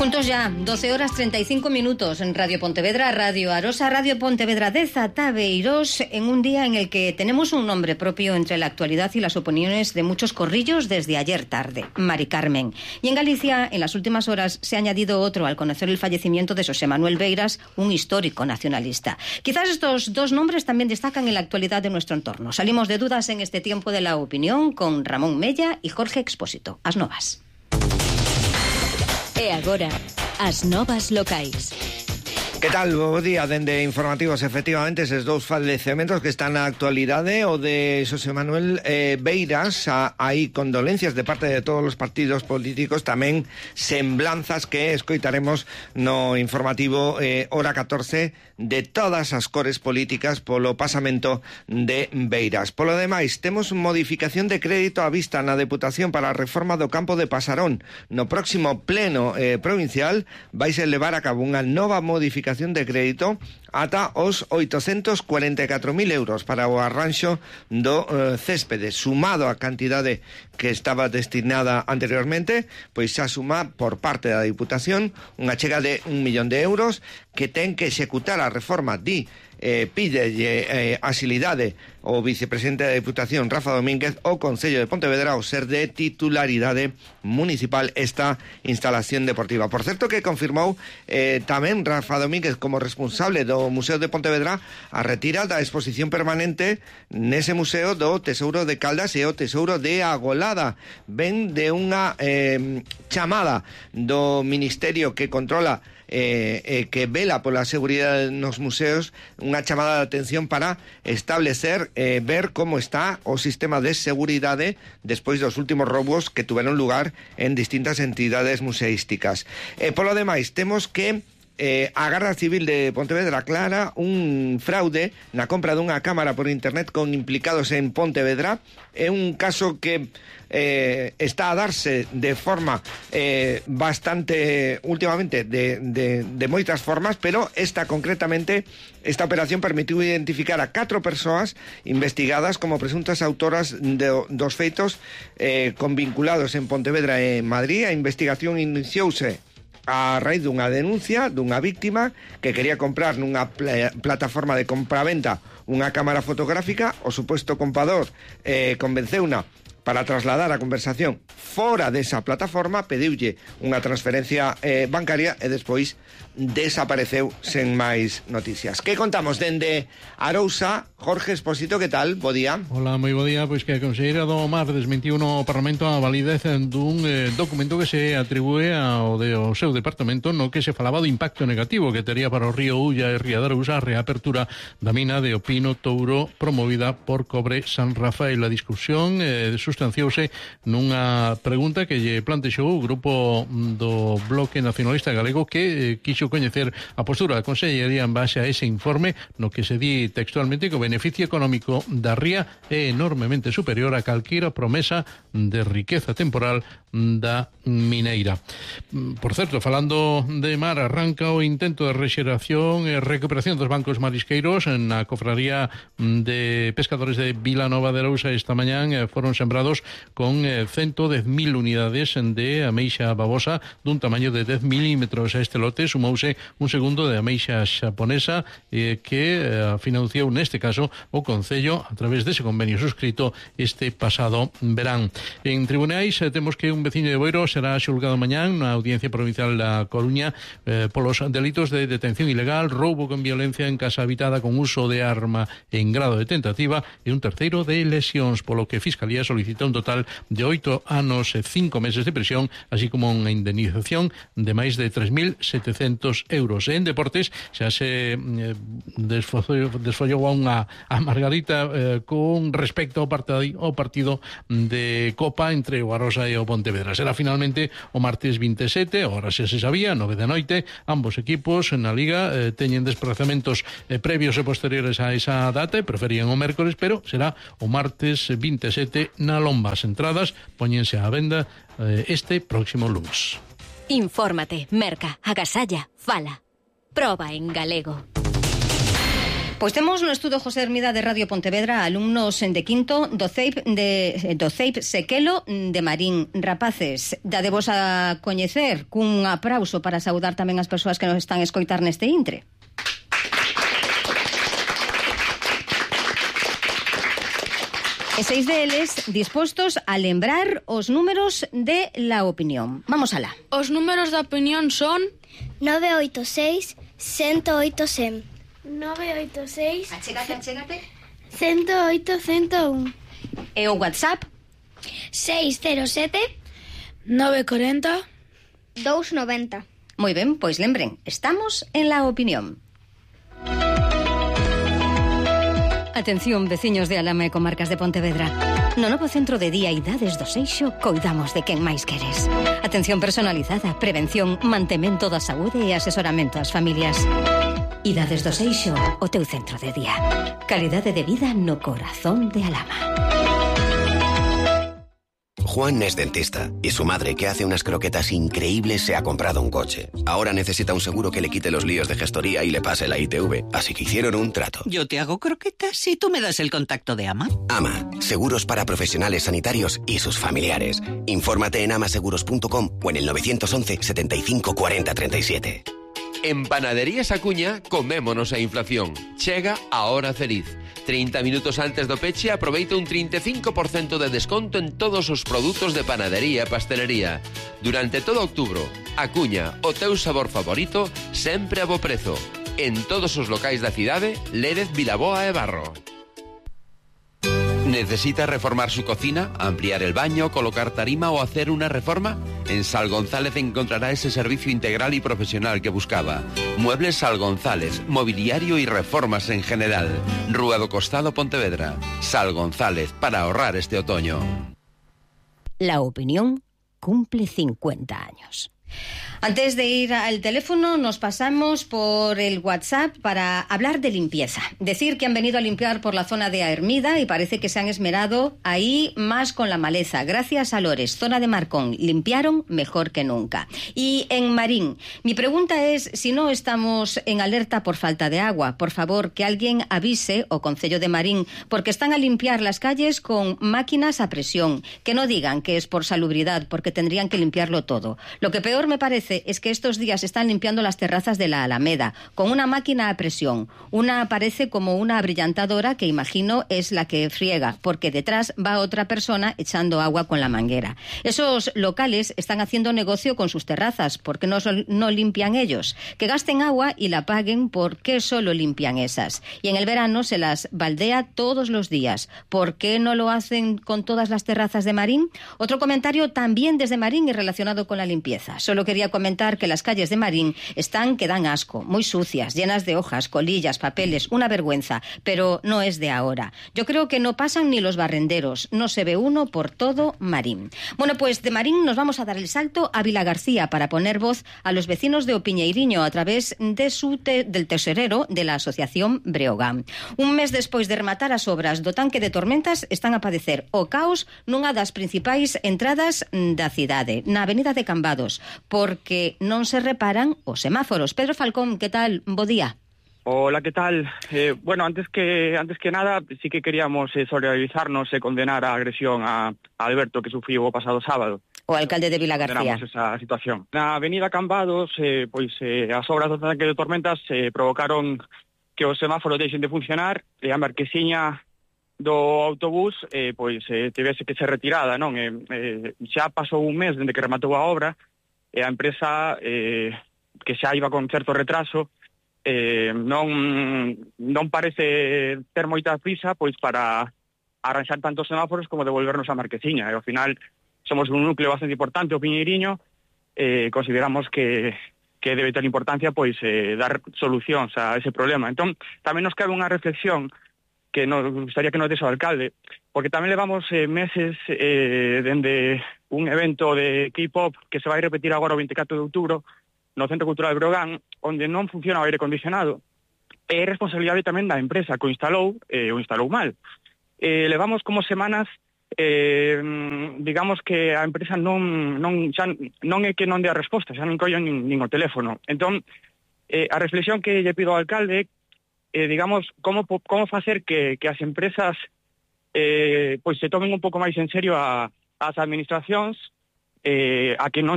Juntos ya, 12 horas 35 minutos en Radio Pontevedra, Radio Arosa, Radio Pontevedra de Zataveiros, en un día en el que tenemos un nombre propio entre la actualidad y las opiniones de muchos corrillos desde ayer tarde, Mari Carmen. Y en Galicia, en las últimas horas, se ha añadido otro al conocer el fallecimiento de Xosé Manuel Beiras, un histórico nacionalista. Quizás estos dos nombres también destacan en la actualidad de nuestro entorno. Salimos de dudas en este tiempo de la opinión con Ramón Mella y Jorge Expósito. As novas. E agora, as novas locais. Que tal? Bo día, dende informativos. Efectivamente, eses dous falecementos que están na actualidade, o de Xosé Manuel Beiras, hai condolencias de parte de todos os partidos políticos, tamén semblanzas que escoitaremos no informativo hora 14 de todas as cores políticas polo pasamento de Beiras. Polo demais, temos modificación de crédito á vista na Deputación para a reforma do campo de Pasarón. No próximo pleno provincial vaise levar a cabo unha nova modificación de crédito ata os 844.000 euros para o arranxo do céspede, sumado a cantidade que estaba destinada anteriormente, pois xa suma por parte da Diputación unha chega de 1 millón de euros que ten que executar a reforma. Pídelle axilidade o vicepresidente da Diputación, Rafa Domínguez, o Concello de Pontevedra ao ser de titularidade municipal esta instalación deportiva. Por certo que confirmou tamén Rafa Domínguez como responsable do Museo de Pontevedra a retira da exposición permanente nese museo do Tesouro de Caldas e o Tesouro de Agolada. Ven de unha chamada do Ministerio que controla que vela pola seguridade nos museos, unha chamada de atención para establecer, ver como está o sistema de seguridade despois dos últimos robos que tuveron lugar en distintas entidades museísticas. Polo demais, temos que a Garda Civil de Pontevedra aclara un fraude na compra dunha cámara por internet con implicados en Pontevedra. É un caso que está a darse de forma bastante últimamente de moitas formas, pero esta operación permitiu identificar a 4 persoas investigadas como presuntas autoras dos feitos con vinculados en Pontevedra e Madrid. A investigación iniciouse a raíz dunha denuncia dunha víctima que quería comprar nunha plataforma de compraventa unha cámara fotográfica. O suposto comprador convenceuna para trasladar a conversación fora desa plataforma, pediulle unha transferencia bancaria e despois desapareceu sen máis noticias. Que contamos dende Arousa? Jorge Expósito, que tal? Bo día. Hola, moi bo día. Pois que a Conselleira do Mar desmentiu no Parlamento a validez dun documento que se atribúe ao seu departamento no que se falaba do impacto negativo que tería para o río Ulla e Ría de Arousa a reapertura da mina de Opino Touro promovida por Cobre San Rafael. A discusión sustanciouse nunha pregunta que lle plantexou o grupo do Bloque Nacionalista Galego que quixo coñecer a postura da Consellería en base a ese informe no que se di textualmente que o beneficio económico da ría é enormemente superior a calquera promesa de riqueza temporal da mineira. Por certo, falando de mar, arranca o intento de rexeración e recuperación dos bancos marisqueiros na cofraría de pescadores de Vilanova de Arousa. Esta mañán foron sembrados con 110.000 unidades de ameixa babosa dun tamaño de 10 milímetros. A este lote sumouse un segundo de ameixa xaponesa que financiou neste caso o Concello a través dese convenio suscrito este pasado verán. En tribunais temos que un veciño de Boiro será xulgado mañán na Audiencia Provincial da Coruña polos delitos de detención ilegal, roubo con violencia en casa habitada con uso de arma en grado de tentativa e un terceiro de lesións, polo que a Fiscalía solicita un total de 8 anos e 5 meses de prisión, así como unha indemnización de máis de 3.700 euros. En deportes xa se desfollou a Margarita con respecto ao partido de Copa entre o Arosa e o Pontevedra. Será finalmente o martes 27, agora xa se sabía, 9 da noite. Ambos equipos na Liga teñen desplazamentos previos e posteriores a esa data e preferían o mércoles, pero será o martes 27 na Lomba. As entradas póñense á venda este próximo lunes. Infórmate, merca, agasalla, fala. Proba en galego. Pois temos no estudo José Hermida de Radio Pontevedra alumnos de quinto do CEIP Sequelo de Marín. Rapaces, dadevos a coñecer cun aplauso para saudar tamén as persoas que nos están a escoitar neste intre. E 6 deles dispostos a lembrar os números de la opinión. Vamos alá. Os números da opinión son 986 108 100. 986 Achégate. 108 101. E o WhatsApp 607 940 290. Moi ben, pois lembren, estamos en la opinión. Atención, veciños de Alama e comarcas de Pontevedra. No novo centro de día Idades do Seixo coidamos de quen máis queres. Atención personalizada, prevención, mantemento da saúde e asesoramento ás familias. Idades do Seixo, o teu centro de día. Calidade de vida no corazón de Alama. Juan es dentista y su madre, que hace unas croquetas increíbles, se ha comprado un coche. Ahora necesita un seguro que le quite los líos de gestoría y le pase la ITV, así que hicieron un trato. Yo te hago croquetas y tú me das el contacto de AMA. AMA, seguros para profesionales sanitarios y sus familiares. Infórmate en amaseguros.com o en el 911 75 40 37. En Panaderías Acuña comémonos a inflación. Chega a hora feliz. 30 minutos antes do peche aproveita un 35% de desconto en todos os produtos de panadería e pastelería. Durante todo outubro, Acuña, o teu sabor favorito, sempre a bo prezo. En todos os locais da cidade, Lérez, Vilaboa e Barro. ¿Necesita reformar su cocina, ampliar el baño, colocar tarima o hacer una reforma? En Sal González encontrará ese servicio integral y profesional que buscaba. Muebles Sal González, mobiliario y reformas en general. Rúa do Costado, Pontevedra. Sal González, para ahorrar este otoño. La opinión cumple 50 años. Antes de ir al teléfono, nos pasamos por el WhatsApp para hablar de limpieza. Decir que han venido a limpiar por la zona de Hermida y parece que se han esmerado ahí más con la maleza. Gracias a Lores, zona de Marcón, limpiaron mejor que nunca. Y en Marín, mi pregunta es si no estamos en alerta por falta de agua. Por favor, que alguien avise o Concello de Marín, porque están a limpiar las calles con máquinas a presión. Que no digan que es por salubridad, porque tendrían que limpiarlo todo. Lo que peor me parece es que estos días están limpiando las terrazas de la Alameda con una máquina a presión. Una parece como una abrillantadora que imagino es la que friega, porque detrás va otra persona echando agua con la manguera. Esos locales están haciendo negocio con sus terrazas. ¿Por qué no limpian ellos? Que gasten agua y la paguen. ¿Por qué solo limpian esas? Y en el verano se las baldea todos los días. ¿Por qué no lo hacen con todas las terrazas de Marín? Otro comentario también desde Marín y relacionado con la limpieza. Solo quería comentar que las calles de Marín están que dan asco, muy sucias, llenas de hojas, colillas, papeles, una vergüenza, pero no es de ahora. Yo creo que no pasan ni los barrenderos, no se ve uno por todo Marín. Bueno, pues de Marín nos vamos a dar el salto a Vilagarcía para poner voz a los vecinos de Opiñeiriño a través de del tesorero de la Asociación Breogán. Un mes despois de rematar as obras do tanque de tormentas están a padecer o caos nunha das principais entradas da cidade, na Avenida de Cambados, porque non se reparan os semáforos. Pedro Falcón, ¿qué tal? Bo día. Hola, ¿qué tal? Bueno, antes que nada, sí que queríamos solidarizarnos e condenar a agresión a Alberto que sufriu o pasado sábado. O alcalde de Vilagarcía. Condenamos esa situación. Na Avenida Cambados, as obras do tanque de tormentas provocaron que os semáforos deixen de funcionar e a marquesiña do autobús tivese que ser retirada, non? Xa pasou un mes dende que rematou a obra e a empresa que xa iba con certo retraso non parece ter moita prisa pois para arranxar tantos semáforos como devolvernos a marquesiña, e ao final somos un núcleo bastante importante, o Piñeiriño, consideramos que debe ter importancia pois dar solucións a ese problema. Entón, tamén nos cabe unha reflexión que nos gustaría que nos dese o alcalde, porque tamén levamos meses dende un evento de K-pop que se vai repetir agora o 24 de outubro no Centro Cultural de Breogán, onde non funciona o aire acondicionado. É responsabilidade tamén da empresa que o instalou mal. Levamos como semanas, digamos que a empresa non é que non dé a resposta, xa non collen nin o teléfono. Entón, a reflexión que lle pido ao alcalde digamos, como facer que as empresas pois se tomen un pouco máis en serio as administracións, a que non